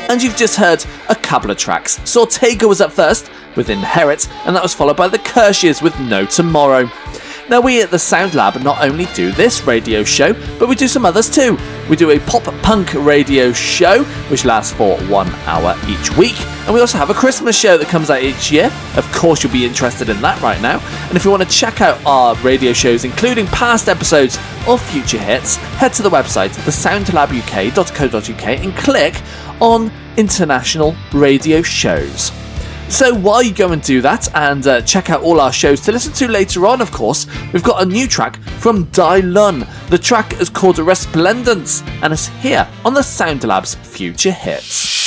And you've just heard a couple of tracks. Sortega was up first with Inherit, and that was followed by the Kirsches with No Tomorrow. Now, we at the Sound Lab not only do this radio show, but we do some others too. We do a pop-punk radio show, which lasts for 1 hour each week. And we also have a Christmas show that comes out each year. Of course, you'll be interested in that right now. And if you want to check out our radio shows, including past episodes or future hits, head to the website, thesoundlabuk.co.uk, and click on International Radio Shows. So while you go and do that and check out all our shows to listen to later on, of course, we've got a new track from Dai Lun. The track is called Resplendence and is here on the Sound Lab's Future Hits.